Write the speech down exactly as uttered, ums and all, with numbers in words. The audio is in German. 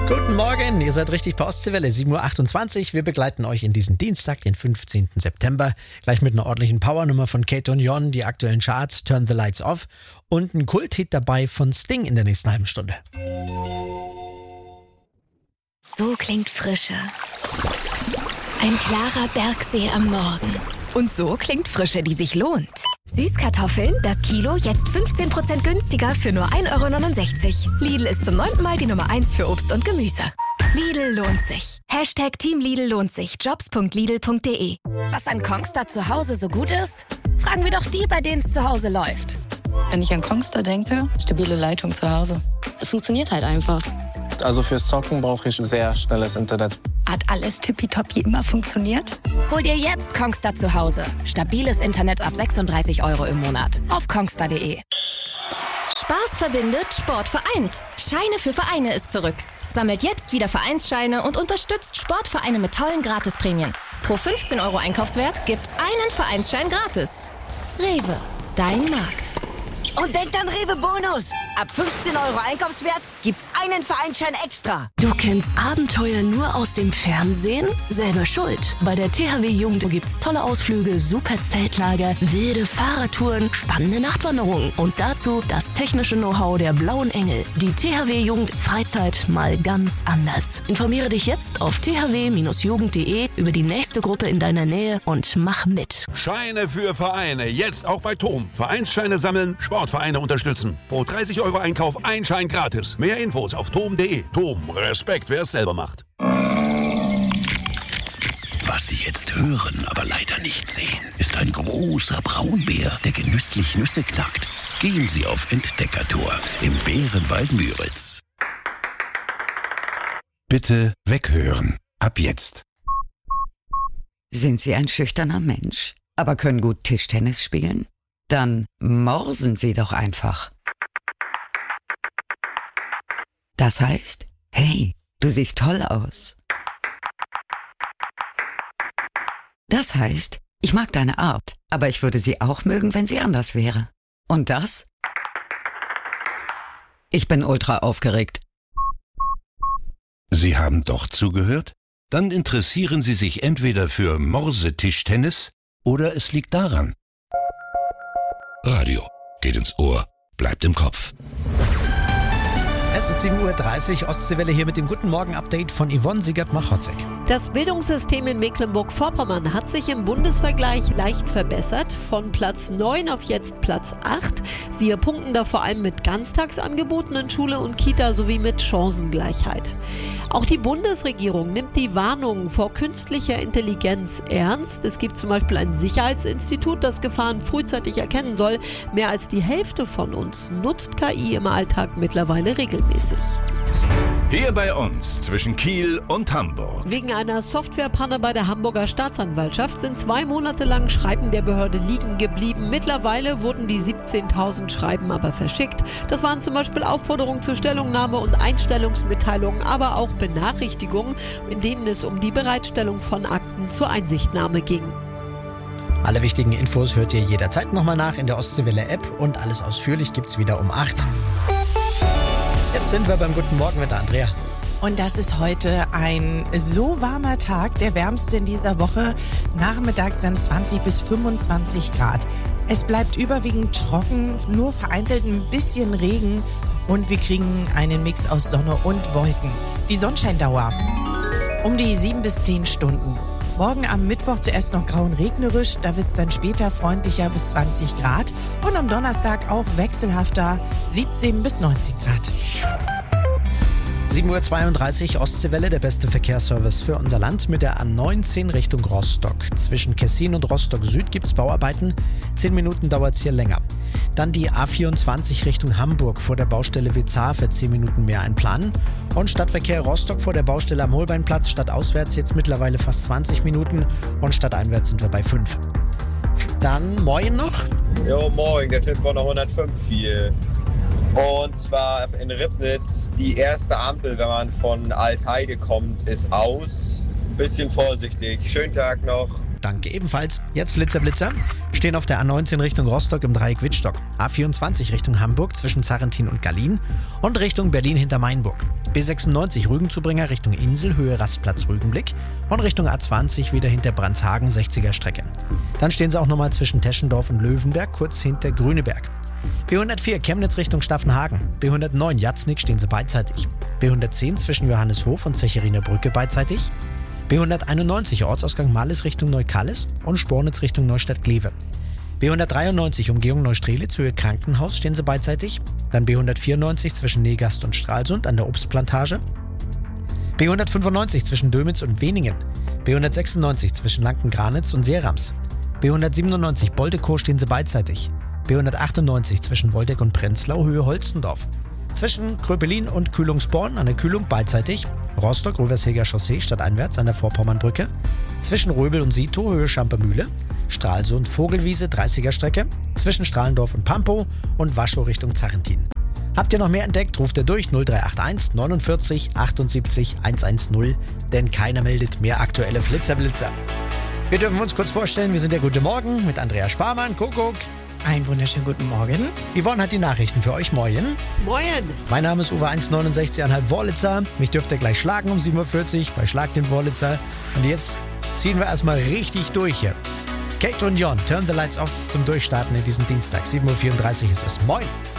Guten Morgen, ihr seid richtig bei Ostseewelle, sieben Uhr achtundzwanzig. Wir begleiten euch in diesen Dienstag, den fünfzehnten September. Gleich mit einer ordentlichen Powernummer von Kate und Jon, die aktuellen Charts, Turn the Lights Off und ein Kulthit dabei von Sting in der nächsten halben Stunde. So klingt Frische. Ein klarer Bergsee am Morgen. Und so klingt Frische, die sich lohnt. Süßkartoffeln, das Kilo, jetzt fünfzehn Prozent günstiger für nur ein Euro neunundsechzig. Lidl ist zum neunten Mal die Nummer eins für Obst und Gemüse. Lidl lohnt sich. Hashtag Team Lidl lohnt sich. Jobs punkt lidl punkt de. Was an Kongstar zu Hause so gut ist? Fragen wir doch die, bei denen es zu Hause läuft. Wenn ich an Kongstar denke, stabile Leitung zu Hause. Es funktioniert halt einfach. Also fürs Zocken brauche ich sehr schnelles Internet. Hat alles tippitoppi immer funktioniert? Hol dir jetzt Kongstar zu Hause. Stabiles Internet ab sechsunddreißig Euro im Monat. Auf kongstar punkt de. Spaß verbindet, Sport vereint. Scheine für Vereine ist zurück. Sammelt jetzt wieder Vereinsscheine und unterstützt Sportvereine mit tollen Gratisprämien. Pro fünfzehn Euro Einkaufswert gibt's einen Vereinsschein gratis. Rewe, dein Markt. Und denkt an Rewe Bonus. Ab fünfzehn Euro Einkaufswert gibt's einen Vereinsschein extra. Du kennst Abenteuer nur aus dem Fernsehen? Selber schuld. Bei der T H W Jugend gibt's tolle Ausflüge, super Zeltlager, wilde Fahrradtouren, spannende Nachtwanderungen und dazu das technische Know-how der Blauen Engel. Die T H W Jugend Freizeit mal ganz anders. Informiere dich jetzt auf t h w Bindestrich jugend punkt de über die nächste Gruppe in deiner Nähe und mach mit. Scheine für Vereine, jetzt auch bei Tom. Vereinsscheine sammeln, Sportvereine unterstützen. Pro dreißig Euro Einkauf ein Schein gratis. Mehr Infos auf tom punkt de. Tom, Respekt, wer es selber macht. Was Sie jetzt hören, aber leider nicht sehen, ist ein großer Braunbär, der genüsslich Nüsse knackt. Gehen Sie auf Entdeckertour im Bärenwald Müritz. Bitte weghören. Ab jetzt. Sind Sie ein schüchterner Mensch, aber können gut Tischtennis spielen? Dann morsen Sie doch einfach. Das heißt, hey, du siehst toll aus. Das heißt, ich mag deine Art, aber ich würde sie auch mögen, wenn sie anders wäre. Und das? Ich bin ultra aufgeregt. Sie haben doch zugehört? Dann interessieren Sie sich entweder für Morsetischtennis oder es liegt daran. Radio geht ins Ohr, bleibt im Kopf. Es ist sieben Uhr dreißig, Ostseewelle hier mit dem Guten Morgen-Update von Yvonne Siegert-Machotzek. Das Bildungssystem in Mecklenburg-Vorpommern hat sich im Bundesvergleich leicht verbessert. Von Platz neun auf jetzt Platz acht. Wir punkten da vor allem mit Ganztagsangeboten in Schule und Kita sowie mit Chancengleichheit. Auch die Bundesregierung nimmt die Warnungen vor künstlicher Intelligenz ernst. Es gibt zum Beispiel ein Sicherheitsinstitut, das Gefahren frühzeitig erkennen soll. Mehr als die Hälfte von uns nutzt K I im Alltag mittlerweile regelmäßig. Hier bei uns zwischen Kiel und Hamburg. Wegen einer Softwarepanne bei der Hamburger Staatsanwaltschaft sind zwei Monate lang Schreiben der Behörde liegen geblieben. Mittlerweile wurden die siebzehntausend Schreiben aber verschickt. Das waren zum Beispiel Aufforderungen zur Stellungnahme und Einstellungsmitteilungen, aber auch Benachrichtigungen, in denen es um die Bereitstellung von Akten zur Einsichtnahme ging. Alle wichtigen Infos hört ihr jederzeit nochmal nach in der Ostseewelle-App und alles ausführlich gibt's wieder um acht. Jetzt sind wir beim Guten Morgen mit der Andrea. Und das ist heute ein so warmer Tag, der wärmste in dieser Woche. Nachmittags dann zwanzig bis fünfundzwanzig Grad. Es bleibt überwiegend trocken, nur vereinzelt ein bisschen Regen und wir kriegen einen Mix aus Sonne und Wolken. Die Sonnenscheindauer um die sieben bis zehn Stunden. Morgen am Mittwoch zuerst noch grau und regnerisch, da wird es dann später freundlicher bis zwanzig Grad. Und am Donnerstag auch wechselhafter, siebzehn bis neunzehn Grad. sieben Uhr zweiunddreißig, Ostseewelle, der beste Verkehrsservice für unser Land mit der A neunzehn Richtung Rostock. Zwischen Kessin und Rostock Süd gibt's Bauarbeiten. Zehn Minuten dauert's hier länger. Dann die A vierundzwanzig Richtung Hamburg vor der Baustelle Wetzar für zehn Minuten mehr einplanen. Und Stadtverkehr Rostock vor der Baustelle am Holbeinplatz stadtauswärts jetzt mittlerweile fast zwanzig Minuten und stadteinwärts sind wir bei fünf. Dann moin noch. Jo, moin, der Tipp von der hundertfünf hier. Und zwar in Ribnitz, die erste Ampel, wenn man von Altheide kommt, ist aus. Bisschen vorsichtig. Schönen Tag noch. Danke ebenfalls. Jetzt Flitzer, Blitzer. Stehen auf der A neunzehn Richtung Rostock im Dreieck Wittstock. A vierundzwanzig Richtung Hamburg zwischen Zarrentin und Gallien und Richtung Berlin hinter Mainburg. B sechsundneunzig Rügenzubringer Richtung Insel, Höhe Rastplatz Rügenblick und Richtung A zwanzig wieder hinter Brandshagen, sechziger Strecke. Dann stehen sie auch nochmal zwischen Teschendorf und Löwenberg, kurz hinter Grüneberg. B hundertvier Chemnitz Richtung Staffenhagen, B hundertneun Jatznick stehen sie beidseitig, B hundertzehn zwischen Johanneshof und Zechiriner Brücke beidseitig, B hunderteinundneunzig Ortsausgang Malles Richtung Neukallis und Spornitz Richtung Neustadt-Glewe. B hundertdreiundneunzig Umgehung Neustrelitz, Höhe Krankenhaus stehen sie beidseitig, dann B hundertvierundneunzig zwischen Negast und Stralsund an der Obstplantage, B hundertfünfundneunzig zwischen Dömitz und Weningen, B hundertsechsundneunzig zwischen Lanken-Granitz und Seerams, B hundertsiebenundneunzig Boldekow stehen sie beidseitig, B hundertachtundneunzig zwischen Woldeck und Prenzlau, Höhe Holstendorf, zwischen Kröpelin und Kühlungsborn an der Kühlung beidseitig, Rostock-Röversheger Chaussee stadteinwärts an der Vorpommernbrücke, zwischen Röbel und Sito, Höhe Schampermühle, Stralsund Vogelwiese, dreißiger Strecke, zwischen Strahlendorf und Pampow und Waschow Richtung Zarrentin. Habt ihr noch mehr entdeckt, ruft ihr durch null drei acht eins neunundvierzig achtundsiebzig hundertzehn, denn keiner meldet mehr aktuelle Flitzerblitzer. Wir dürfen uns kurz vorstellen, wir sind der Gute Morgen mit Andrea Sparmann, Kuckuck. Einen wunderschönen guten Morgen. Yvonne hat die Nachrichten für euch. Moin. Moin. Mein Name ist Uwe eins neunundsechzig Komma fünf Wörlitzer. Mich dürft ihr gleich schlagen um sieben Uhr vierzig bei Schlag den Wörlitzer. Und jetzt ziehen wir erstmal richtig durch hier. Kate und Jon, Turn the Lights Off zum Durchstarten in diesen Dienstag. sieben Uhr vierunddreißig ist es. Moin.